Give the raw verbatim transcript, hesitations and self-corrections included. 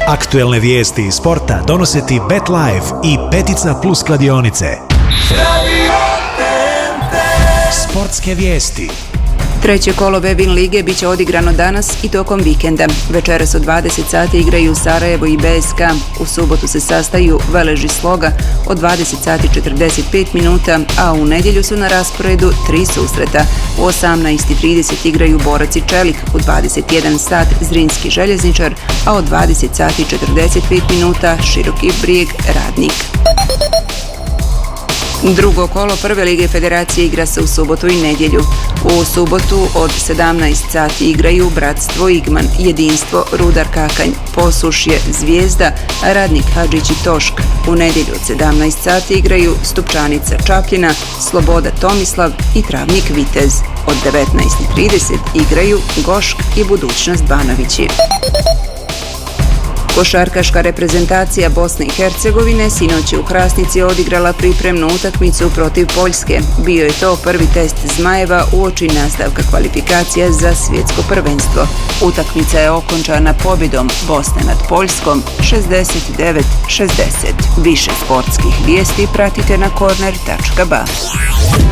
Aktuelne vijesti iz sporta donose ti BetLife i Petica Plus kladionice. Sportske vijesti. Treće kolo Vevin lige biće odigrano danas i tokom vikenda. Večeras od dvadeset sati igraju Sarajevo i B S K. U subotu se sastaju Velež i Sloga od dvadeset sati i četrdeset pet minuta, a u nedjelju su na rasporedu tri susreta. U osamnaest i trideset igraju Borac i Čelik, u dvadeset jedan sat Zrinski Željezničar, a od dvadeset sati i četrdeset pet minuta Široki Brijeg Radnik. Drugo kolo Prve lige Federacije igra se u subotu i nedjelju. U subotu od sedamnaest sati igraju Bratstvo Igman, Jedinstvo Rudar Kakanj, Posušje Zvijezda, Radnik Hadžić i Tošk. U nedjelju od sedamnaest sati igraju Stupčanica Čapljina, Sloboda Tomislav i Travnik Vitez. Od devetnaest i trideset igraju Gošk i Budućnost Banovići. Košarkaška reprezentacija Bosne i Hercegovine sinoć je u Hrasnici odigrala pripremnu utakmicu protiv Poljske. Bio je to prvi test Zmajeva uoči nastavka kvalifikacija za svjetsko prvenstvo. Utakmica je okončana pobjedom Bosne nad Poljskom šezdeset devet šezdeset. Više sportskih vijesti pratite na korner tačka ba.